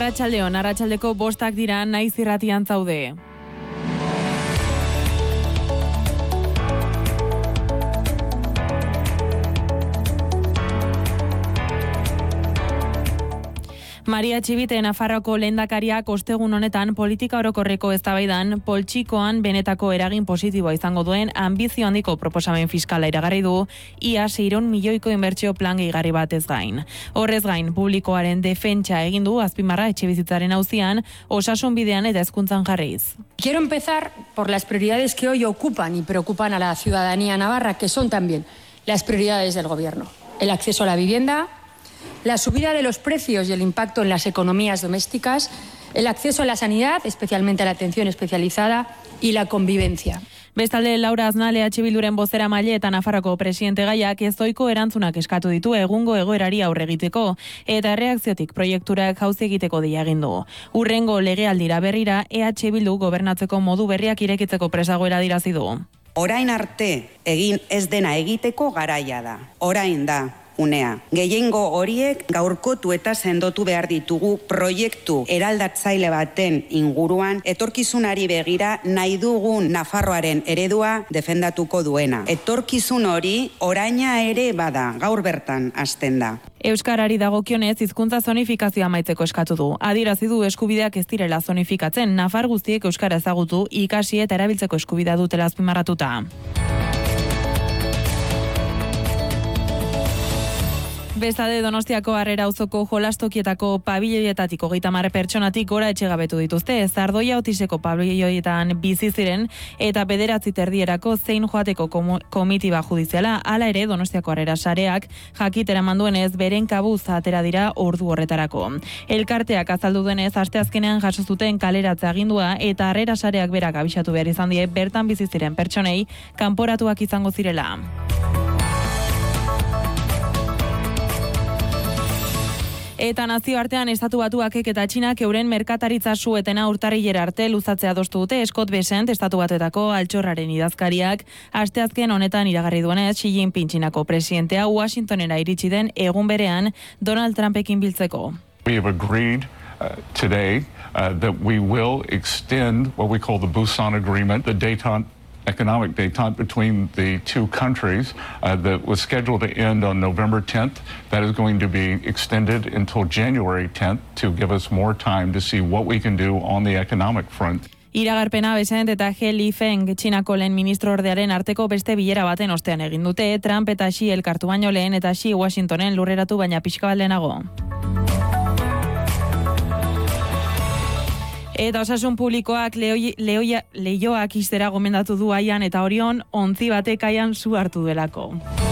Arratsaldeon, arratsaldeko 5 dira, Naiz irratian zaude. Maria Txibite Nafarroako lehendakariak ostegun honetan politika orokorreko eztabaidan poltsikoan benetako eragin positiboa izango duen anbizio handiko proposamen fiskala iragarri du, ia 600 milioiko inbertsio plan gehigarri batez gain. Horrez gain, publikoaren defentsa egin du azpimarra etxebizitzaren auzian, osasun bidean eta hezkuntzan jarriz. Quiero empezar por las prioridades que hoy ocupan y preocupan a la ciudadanía navarra, que son también las prioridades del Gobierno. El acceso a la vivienda, la subida de los precios y el impacto en las economías domésticas, el acceso a la sanidad, especialmente a la atención especializada, y la convivencia. Bestalde, Laura Aznale EH Bilduren bozeramaile eta Nafarroko presidente gaiak ezoiko erantzunak eskatu ditu egungo egoerari aurre egiteko eta erreakziotik proiekturak jauzi egiteko deia egin du. Hurrengo legealdira berrira EH Bildu gobernatzeko modu berriak irekitzeko presagoera adierazi du. Orain arte egin ez dena egiteko garaia da. Orain da unea. Gehiengo horiek gaurkotu eta sendotu behar ditugu proiektu eraldatzaile baten inguruan etorkizunari begira nahi dugun Nafarroaren eredua defendatuko duena. Etorkizun hori oraina ere bada, gaur bertan hasten da. Euskarari dagokionez hizkuntza zonifikazioa amaitzeko eskatu du. Adierazi du eskubideak ez direla zonifikatzen, nafar guztiek euskara ezagutu, ikasi eta erabiltzeko eskubidea dutela azpimarratuta. Bestalde, Donostiako Harrera auzoko jolastokietako pabiloietatik 30 pertsonatik gora etxegabetu dituzte. Zardoia Otiseko pabiloietan bizi ziren eta 9 erdierako zein joateko komitiba judiziala. Hala ere, Donostiako Harrera sareak jakitera manduenez beren kabuz atera dira ordu horretarako. Elkarteak azaldu duenez asteazkenean jaso zuten kaleratze agindua eta Harrera sareak berak abisatu behar izan die bertan bizi ziren pertsonei kanporatuak izango zirela. Eta nazioartean Estatu Batuakek eta Txinak euren merkataritza su-etena urtarrilera arte luzatzea adostu dute. Scott Bessent, Estatu Batuetako altxorraren idazkariak, asteazken honetan iragarri duenez, Xi Jinping Txinako presidentea Washingtonera iritsi den egun berean Donald Trumpekin biltzeko. We have agreed today that we will extend what we call the Busan Agreement, the economic détente between the two countries that was scheduled to end on November 10th. That is going to be extended until January 10th to give us more time to see what we can do on the economic front. Iragarpena Bessent eta He Lifeng Txinako lehen ministro ordearen arteko beste bilera baten ostean egin dute. Trump eta Xi elkartu baino lehen eta Xi Washingtonen lurreratu baina pixka bat lehenago. Eta osasun publikoak leihoak ixtera gomendatu du Aian eta Orion ontzi batek aian su hartu delako.